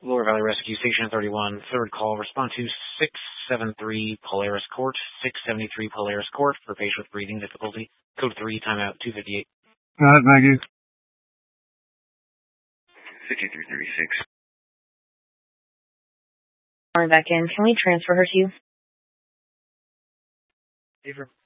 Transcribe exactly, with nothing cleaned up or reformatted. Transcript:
Lower Valley Rescue Station thirty-one, third call. Respond to six seventy-three Polaris Court, six seventy-three Polaris Court for patient with breathing difficulty. Code three, timeout two fifty-eight. Got it, thank you. fifty-three thirty-six. Back in. Can we transfer her to you? Favor.